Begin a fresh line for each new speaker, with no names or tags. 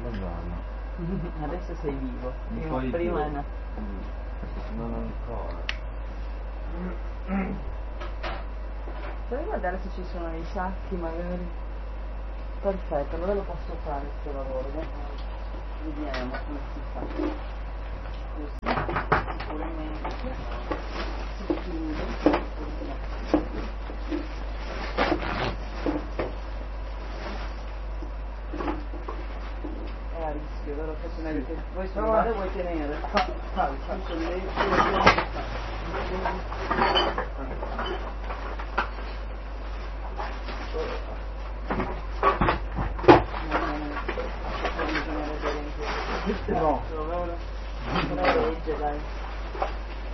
Buongiorno.
Adesso sei vivo,
Poi
prima no.
Non ancora.
Puoi guardare se ci sono i sacchi magari? Perfetto, allora lo posso fare questo lavoro, vediamo come si fa. Così, sicuramente si chiude. È a rischio, allora faccio meglio che vuoi sollevare o vuoi tenere? Fai, lei.